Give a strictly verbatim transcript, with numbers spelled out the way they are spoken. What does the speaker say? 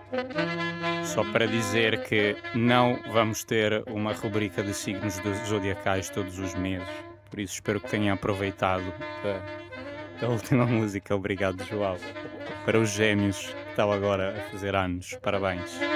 Só para dizer que não vamos ter uma rubrica de signos do- zodiacais todos os meses. Por isso espero que tenham aproveitado da, da última música. Obrigado, João. Para os gêmeos que estão agora a fazer anos. Parabéns.